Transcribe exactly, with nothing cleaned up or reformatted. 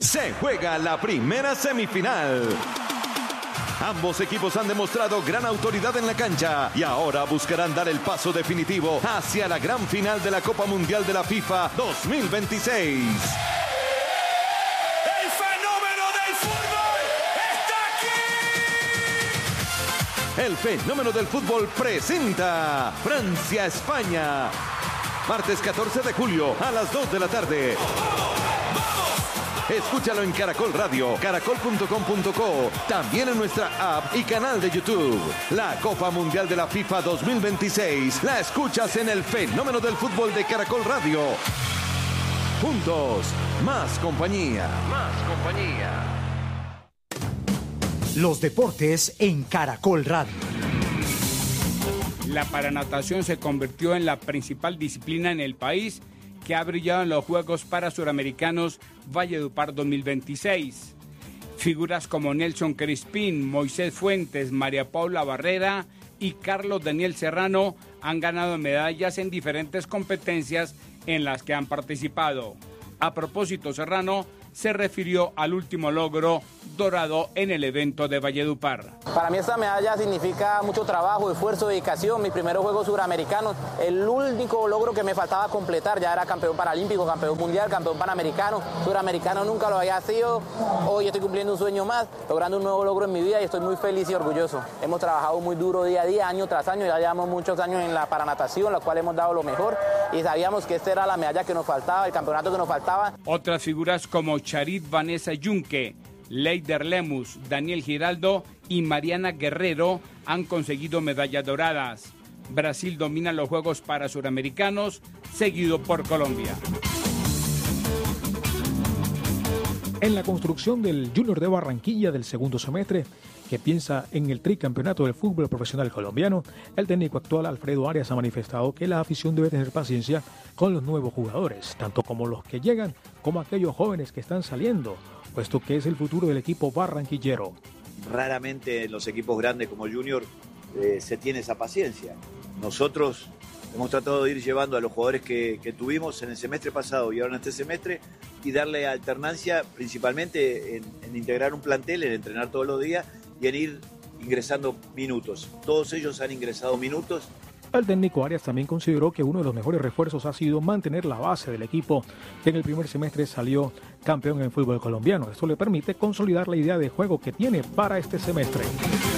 se juega la primera semifinal. Ambos equipos han demostrado gran autoridad en la cancha y ahora buscarán dar el paso definitivo hacia la gran final de la Copa Mundial de la FIFA dos mil veintiséis. ¡El fenómeno del fútbol está aquí! El fenómeno del fútbol presenta Francia-España. Martes catorce de julio a las dos de la tarde. Escúchalo en Caracol Radio, caracol punto com punto co, también en nuestra app y canal de YouTube. La Copa Mundial de la FIFA dos mil veintiséis la escuchas en el fenómeno del fútbol de Caracol Radio. Juntos, más compañía. Más compañía. Los deportes en Caracol Radio. La paranatación se convirtió en la principal disciplina en el país que ha brillado en los Juegos Parasuramericanos Valledupar dos mil veintiséis. Figuras como Nelson Crispín, Moisés Fuentes, María Paula Barrera y Carlos Daniel Serrano han ganado medallas en diferentes competencias en las que han participado. A propósito, Serrano se refirió al último logro dorado en el evento de Valledupar. Para mí esta medalla significa mucho trabajo, esfuerzo, dedicación. Mis primeros Juegos Suramericanos, el único logro que me faltaba completar, ya era campeón paralímpico, campeón mundial, campeón panamericano, suramericano nunca lo había sido. Hoy estoy cumpliendo un sueño más, logrando un nuevo logro en mi vida y estoy muy feliz y orgulloso. Hemos trabajado muy duro día a día, año tras año, ya llevamos muchos años en la paranatación, la cual hemos dado lo mejor y sabíamos que esta era la medalla que nos faltaba, el campeonato que nos faltaba. Otras figuras como Charit Vanessa Yunque, Leider Lemus, Daniel Giraldo y Mariana Guerrero han conseguido medallas doradas. Brasil domina los Juegos Parasuramericanos, seguido por Colombia. En la construcción del Junior de Barranquilla del segundo semestre, que piensa en el tricampeonato del fútbol profesional colombiano, el técnico actual Alfredo Arias ha manifestado que la afición debe tener paciencia con los nuevos jugadores, tanto como los que llegan como aquellos jóvenes que están saliendo, puesto que es el futuro del equipo barranquillero. Raramente en los equipos grandes como Junior eh, se tiene esa paciencia. Nosotros hemos tratado de ir llevando a los jugadores que, que tuvimos en el semestre pasado y ahora en este semestre y darle alternancia principalmente en, en integrar un plantel, en entrenar todos los días y en ir ingresando minutos. Todos ellos han ingresado minutos. El técnico Arias también consideró que uno de los mejores refuerzos ha sido mantener la base del equipo, que en el primer semestre salió campeón en fútbol colombiano. Esto le permite consolidar la idea de juego que tiene para este semestre.